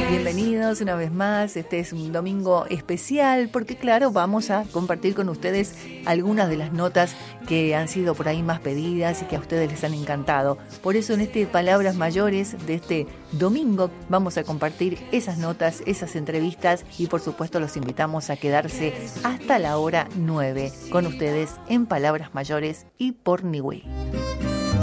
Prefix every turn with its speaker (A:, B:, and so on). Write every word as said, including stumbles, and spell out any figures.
A: Bienvenidos una vez más. Este es un domingo especial porque, claro, vamos a compartir con ustedes algunas de las notas que han sido por ahí más pedidas y que a ustedes les han encantado. Por eso en este Palabras Mayores de este domingo vamos a compartir esas notas, esas entrevistas y por supuesto los invitamos a quedarse hasta la hora nueve con ustedes en Palabras Mayores y por Niwil.